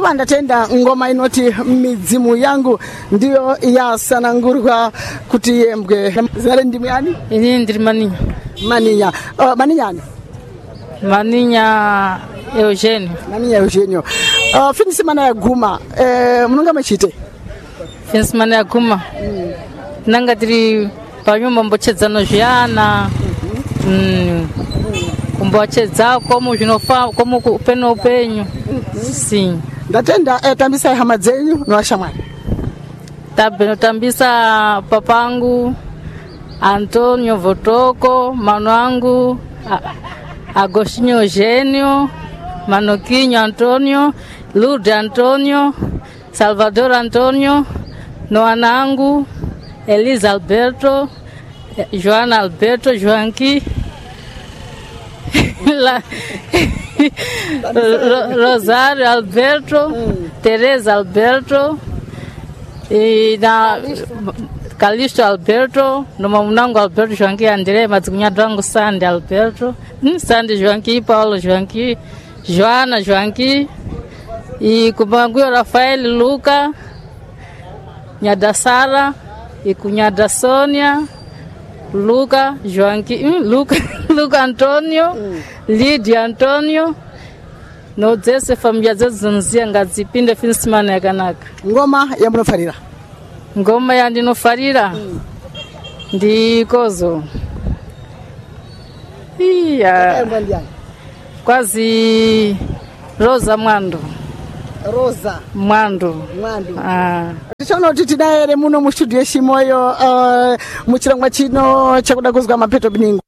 Iwa ndatenda ngoma inoti midzimu yangu ndio ya sanangurwa kuti yembwe. Zare ndimu yani? Ini ndiri Maninya. Maninya. Maninya ani? Maninya Eugenio. Maninya Eugenio. Fini semana ya guma. Mununga machite? Fini semana ya guma. Nanga tiri panyuma mbochedzano zviana. Kumbochedza komu zvinofa komu kupeno upenyu. Sim. Ndatenda tambisa hama dzenyu nwashamwani. Tambisa papangu Antonio Votoko, mano wangu Agostinho Eugenio, Manoquinho Antonio, Lourdes Antonio, Salvador Antonio, Noanangu, Elisa Alberto, Joana Alberto, Joanqui, Rosário Alberto, Teresa Alberto, e na Calixto Alberto, no mamunangu Alberto Joanqui André, madzukunyadangu Sande Alberto, Sande Joanqui, Paulo Joanqui, Joana Joanqui, e kubanguyo Rafael Luca, Nhada Sara, e cunhada Sônia, Luca Joanqui, Luca Antonio, Lídia Antonio, no dzese família dzezonzia ngadzipinde fini semana yakanaka. Ngoma ya munofarira? Ngoma ya ndinofarira ndikozo iya kwazi Rosa Mwando. Rosa Mwando. Tichaona kuti tidaere muno mu studio Shimoyo muchirongwa chino chakuda kuzwa mapeto biningo.